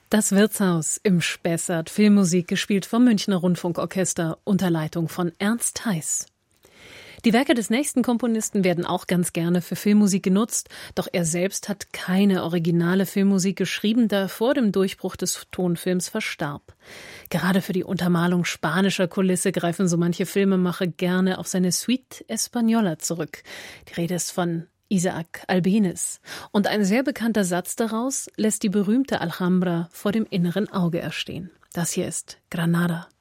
Das Wirtshaus im Spessart, Filmmusik gespielt vom Münchner Rundfunkorchester unter Leitung von Ernst Heiß. Die Werke des nächsten Komponisten werden auch ganz gerne für Filmmusik genutzt, doch er selbst hat keine originale Filmmusik geschrieben, da er vor dem Durchbruch des Tonfilms verstarb. Gerade für die Untermalung spanischer Kulisse greifen so manche Filmemacher gerne auf seine Suite Española zurück. Die Rede ist von Isaac Albéniz. Und ein sehr bekannter Satz daraus lässt die berühmte Alhambra vor dem inneren Auge erstehen. Das hier ist Granada.